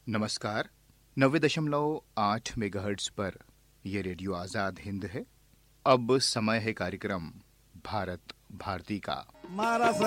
नमस्कार। 90.8 मेगाहर्ट्ज पर यह रेडियो आजाद हिंद है। अब समय है कार्यक्रम भारत भारती का।